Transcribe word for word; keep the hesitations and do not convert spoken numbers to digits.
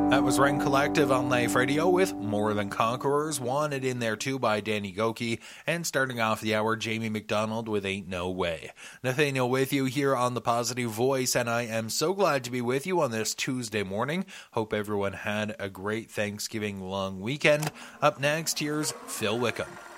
That was Ren Collective on Life Radio with More Than Conquerors, wanted in there too by Danny Goki, and starting off the hour, Jamie McDonald with Ain't No Way. Nathaniel with you here on The Positive Voice, and I am so glad to be with you on this Tuesday morning. Hope everyone had a great Thanksgiving long weekend. Up next, here's Phil Wickham.